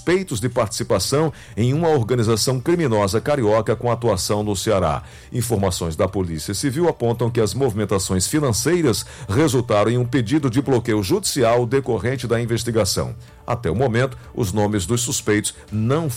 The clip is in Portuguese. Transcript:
suspeitos de participação em uma organização criminosa carioca com atuação no Ceará. Informações da Polícia Civil apontam que as movimentações financeiras resultaram em um pedido de bloqueio judicial decorrente da investigação. Até o momento, os nomes dos suspeitos não